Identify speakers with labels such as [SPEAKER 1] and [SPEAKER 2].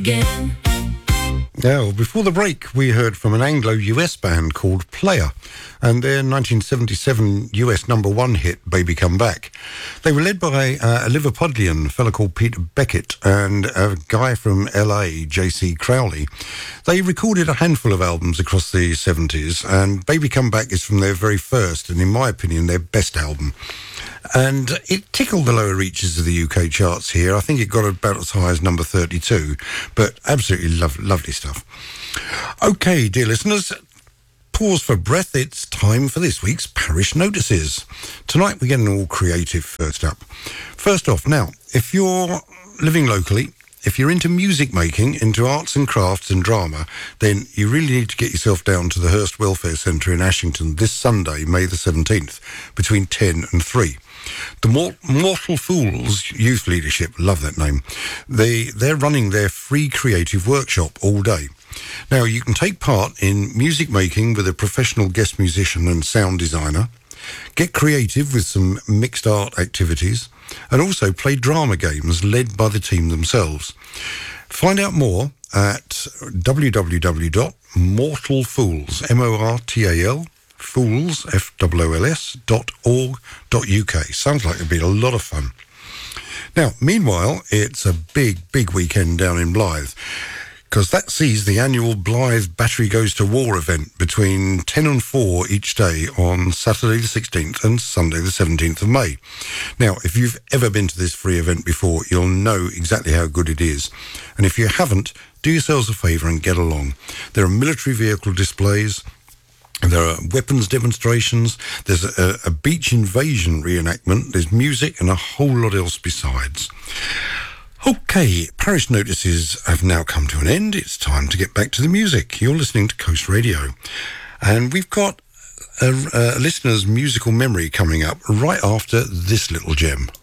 [SPEAKER 1] Again.
[SPEAKER 2] Now, before the break, we heard from an Anglo-US band called Player and their 1977 US #1 hit, Baby Come Back. They were led by a Liverpudlian fella called Peter Beckett and a guy from LA, J.C. Crowley. They recorded a handful of albums across the 70s, and Baby Come Back is from their very first, and in my opinion, their best album. And it tickled the lower reaches of the UK charts here. I think it got about as high as number 32, but absolutely lovely stuff. Okay, dear listeners, pause for breath. It's time for this week's Parish Notices. Tonight we're getting all creative first up. First off, now, if you're living locally, if you're into music making, into arts and crafts and drama, then you really need to get yourself down to the Hurst Welfare Centre in Ashington this Sunday, May the 17th, between 10 and 3. The Mortal Fools Youth Leadership, love that name, they're running their free creative workshop all day. Now, you can take part in music making with a professional guest musician and sound designer, get creative with some mixed art activities, and also play drama games led by the team themselves. Find out more at www.mortalfools, M-O-R-T-A-L, fools, FOOLS.org.uk. Sounds like it'd be a lot of fun. Now, meanwhile, it's a big weekend down in Blyth, because that sees the annual Blyth Battery Goes to War event between 10 and 4 each day on Saturday the 16th and Sunday the 17th of May. Now, if you've ever been to this free event before, you'll know exactly how good it is. And if you haven't, do yourselves a favour and get along. There are military vehicle displays, there are weapons demonstrations, there's a beach invasion reenactment, there's music and a whole lot else besides. Okay, Parish Notices have now come to an end. It's time to get back to the music. You're listening to Coast Radio. And we've got a listener's musical memory coming up right after this little gem.